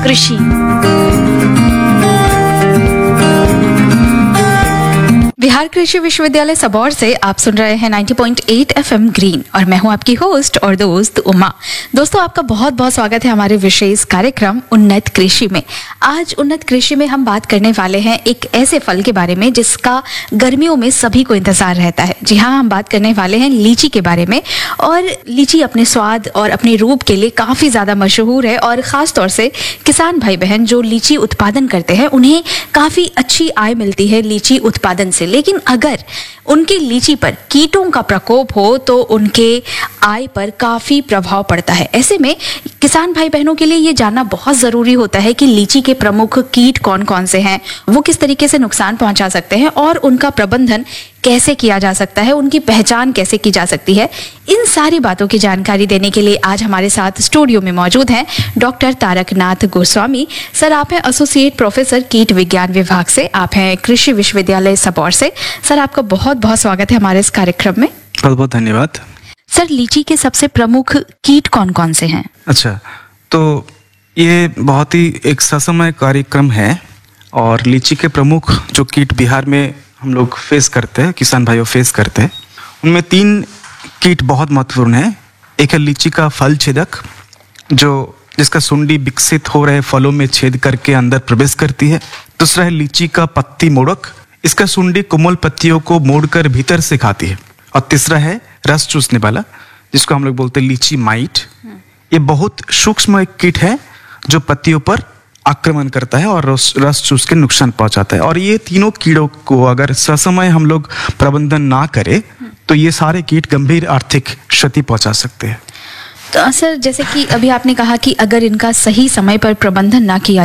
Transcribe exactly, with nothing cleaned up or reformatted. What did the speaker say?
कृषि। बिहार कृषि विश्वविद्यालय सबौर से आप सुन रहे हैं नब्बे पॉइंट आठ एफएम ग्रीन और मैं हूं आपकी होस्ट और दोस्त उमा। दोस्तों, आपका बहुत बहुत स्वागत है हमारे विशेष कार्यक्रम उन्नत कृषि में। आज उन्नत कृषि में हम बात करने वाले हैं एक ऐसे फल के बारे में जिसका गर्मियों में सभी को इंतजार रहता है। जी हाँ, हम बात करने वाले हैं लीची के बारे में। और लीची अपने स्वाद और अपने रूप के लिए काफ़ी ज़्यादा मशहूर है और ख़ास तौर से किसान भाई बहन जो लीची उत्पादन करते हैं उन्हें काफ़ी अच्छी आय मिलती है लीची उत्पादन से। लेकिन अगर उनके लीची पर कीटों का प्रकोप हो तो उनके आय पर काफ़ी प्रभाव पड़ता है। ऐसे में किसान भाई बहनों के लिए ये जानना बहुत ज़रूरी होता है कि लीची के प्रमुख कीट कौन कौन से हैं, वो किस तरीके से नुकसान पहुंचा सकते हैं और उनका प्रबंधन कैसे किया जा सकता है, उनकी पहचान कैसे की जा सकती है। इन सारी बातों की जानकारी देने के लिए आज हमारे साथ स्टूडियो में मौजूद हैं डॉक्टर तारकनाथ गोस्वामी। सर, आप हैं एसोसिएट प्रोफेसर कीट विज्ञान विभाग से, आप हैं कृषि विश्वविद्यालय सबौर से। सर, आपका बहुत बहुत स्वागत है हमारे इस कार्यक्रम में। बहुत बहुत धन्यवाद। सर, लीची के सबसे प्रमुख कीट कौन कौन से हैं? अच्छा, तो ये बहुत ही एक ससमय कार्यक्रम है और लीची के प्रमुख जो कीट बिहार में हम लोग फेस करते हैं, किसान भाइयों फेस करते हैं, उनमें तीन कीट बहुत महत्वपूर्ण है। एक है लीची का फल छेदक, जो जिसका सुंडी विकसित हो रहे फलों में छेद करके अंदर प्रवेश करती है। दूसरा है लीची का पत्ती मोड़क, इसका सुंडी कोमल पत्तियों को मोड़कर भीतर से खाती है। और तीसरा है रस चूसने वाला, जिसको हम लोग बोलते हैं लीची माइट। ये बहुत सूक्ष्म एक कीट है जो पत्तियों पर आक्रमण करता है और रस, रस चूस के नुकसान पहुंचाता है। और ये तीनों कीड़ों को अगर ससमय हम लोग प्रबंधन ना करें तो ये सारे कीट गंभीर आर्थिक क्षति पहुंचा सकते हैं। तो सर, जैसे कि अभी आपने कहा कि अगर इनका सही समय पर प्रबंधन ना किया